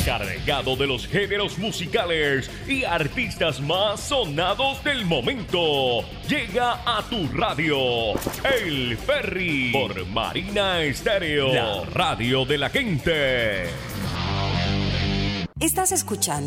cargado de los géneros musicales y artistas más sonados del momento. Llega a tu radio El Ferry por Marina Estéreo, la radio de la gente. Estás escuchando